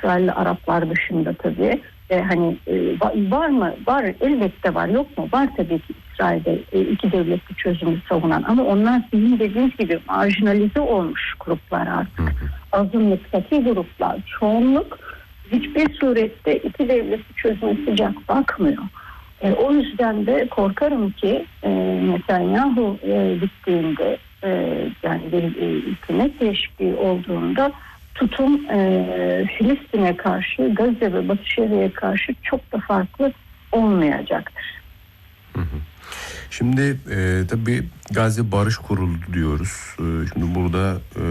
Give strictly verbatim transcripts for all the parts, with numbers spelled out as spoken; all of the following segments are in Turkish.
İsrailli Araplar dışında tabii. E, hani e, var mı? Var, elbette var. Yok mu? Var tabii ki İsrail'de e, iki devletli çözümü savunan, ama onlar sizin dediğiniz gibi marjinalize olmuş gruplar artık. Azınlıktaki gruplar, çoğunluk hiçbir surette iki devletli çözüme sıcak bakmıyor. E, o yüzden de korkarım ki e, Netanyahu e, bittiğinde e, yani bir e, hükümet değişikliği olduğunda tutum e, Filistin'e karşı, Gazze ve Batı Şeria'ya karşı çok da farklı olmayacaktır. Hı hı. Şimdi e, tabii Gazze Barış Kurulu diyoruz. E, şimdi burada e,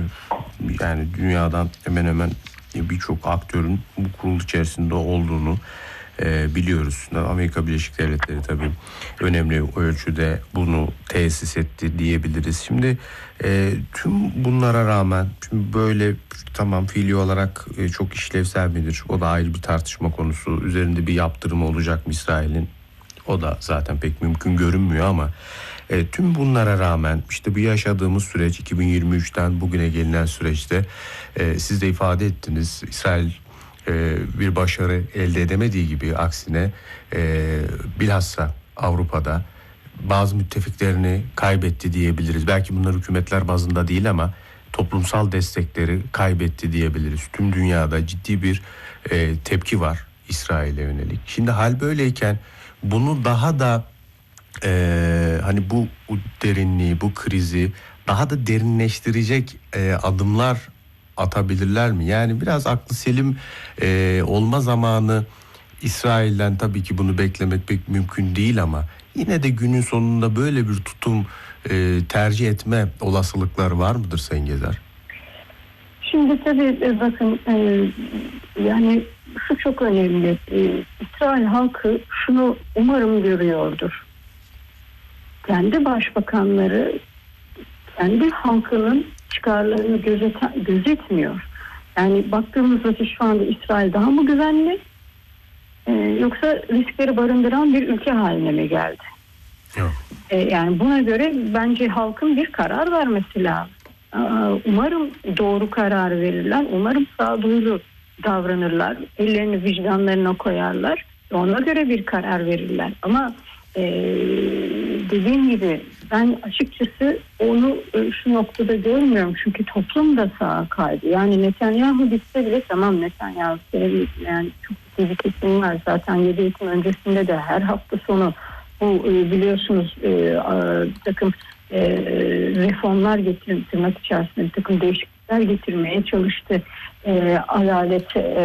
yani dünyadan hemen hemen birçok aktörün bu kurul içerisinde olduğunu e, biliyoruz. Amerika Birleşik Devletleri tabii önemli ölçüde bunu tesis etti diyebiliriz. Şimdi e, tüm bunlara rağmen şimdi böyle tamam fiili olarak e, çok işlevsel midir? O da ayrı bir tartışma konusu. Üzerinde bir yaptırımı olacak mı İsrail'in? O da zaten pek mümkün görünmüyor ama e, tüm bunlara rağmen işte bu yaşadığımız süreç iki bin yirmi üçten bugüne gelinen süreçte e, siz de ifade ettiniz. İsrail e, bir başarı elde edemediği gibi aksine e, bilhassa Avrupa'da bazı müttefiklerini kaybetti diyebiliriz. Belki bunlar hükümetler bazında değil ama toplumsal destekleri kaybetti diyebiliriz. Tüm dünyada ciddi bir e, tepki var İsrail'e yönelik. Şimdi hal böyleyken bunu daha da e, hani bu derinliği, bu krizi daha da derinleştirecek e, adımlar atabilirler mi? Yani biraz aklı selim e, olma zamanı İsrail'den tabii ki bunu beklemek pek mümkün değil ama yine de günün sonunda böyle bir tutum e, tercih etme olasılıkları var mıdır Sayın Gezer? Şimdi tabii bakın e, yani şu çok önemli. E, İsrail halkı şunu umarım görüyordur. Kendi başbakanları kendi halkının çıkarlarını gözeten, gözetmiyor. Yani baktığımız vakit şu anda İsrail daha mı güvenli? E, yoksa riskleri barındıran bir ülke haline mi geldi? Yok. E, yani buna göre bence halkın bir karar vermesi lazım. Umarım doğru karar verirler. Umarım sağduyulu davranırlar. Ellerini vicdanlarına koyarlar. Ona göre bir karar verirler. Ama e, dediğim gibi ben açıkçası onu şu noktada görmüyorum. Çünkü toplum da sağa kaydı. Yani Netanyahu bitse bile tamam, Netanyahu yani çok ciddi bir kesim var. Zaten yedi Ekim öncesinde de her hafta sonu bu biliyorsunuz bir takım E, reformlar getirmek, tırnak içerisinde bir takım değişiklikler getirmeye çalıştı. E, adalet e,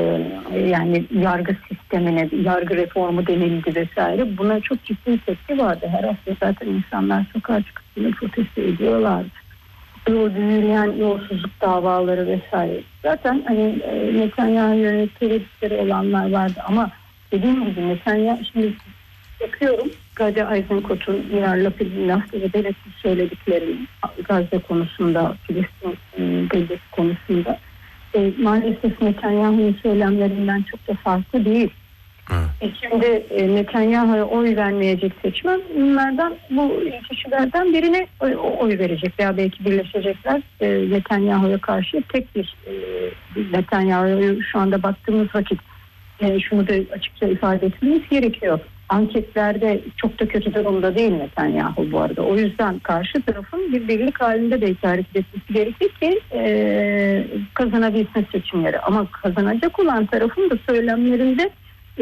yani yargı sistemine, yargı reformu denildi vesaire. Buna çok ciddi tepki vardı. Her hafta zaten insanlar sokağa çıkıp protesto ediyorlardı. O düzüleyen yolsuzluk davaları vesaire. Zaten hani e, Netanyahu yöneticileri olanlar vardı ama dediğim gibi Netanyahu şimdi bakıyorum Gadi Eisenkot'un, Yair Lapid'in lafı ve belirtmiş söylediklerini Gazze konusunda, Filistin devleti konusunda e, maalesef Netanyahu'nun söylemlerinden çok da farklı değil. E şimdi e, Netanyahu'ya oy vermeyecek seçmen bunlardan, bu kişilerden birine oy, oy verecek veya belki birleşecekler. E, Netanyahu'ya karşı tek bir e, Netanyahu'ya şu anda baktığımız vakit e, şunu da açıkça ifade etmemiz gerekiyor. Anketlerde çok da kötü durumda değil Netanyahu bu arada. O yüzden karşı tarafın bir birlik halinde de hareket etmesi gerekir ki e, kazanabilsin seçimleri. Ama kazanacak olan tarafın da söylemlerinde e,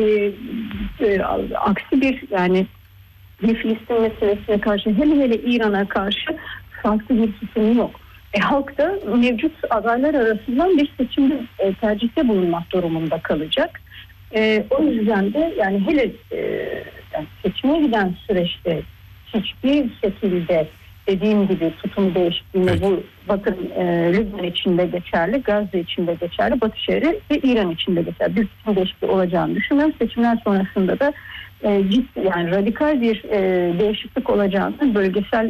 e, aksi bir yani bir Filistin meselesine karşı hele hele İran'a karşı farklı bir tutum yok. E, halk da mevcut adaylar arasından bir seçimde e, tercihte bulunmak durumunda kalacak. Ee, o yüzden de yani hele e, yani seçime giden süreçte hiçbir şekilde dediğim gibi tutum değişikliğine evet. Bu bakın e, Lübnan için de geçerli, Gazze için de geçerli, Batı Şeria ve İran için de geçerli. Bir tutum değişikliği olacağını düşünüyorum. Seçimler sonrasında da e, ciddi yani radikal bir e, değişiklik olacağını, bölgesel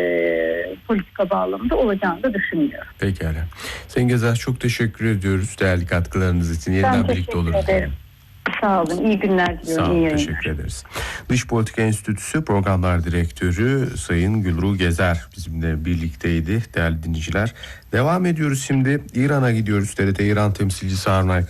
e, politika bağlamında olacağını da düşünmüyorum. Pekala. Sayın Gezer çok teşekkür ediyoruz değerli katkılarınız için. Yeniden birlikte oluruz. Ederim. Sağ olun. İyi günler diliyorum. Sağ olun. İyi Teşekkür ederiz. Dış Politika Enstitüsü Programlar Direktörü Sayın Gülru Gezer bizimle birlikteydi değerli dinleyiciler. Devam ediyoruz şimdi. İran'a gidiyoruz. T R T İran temsilcisi Harun Aykan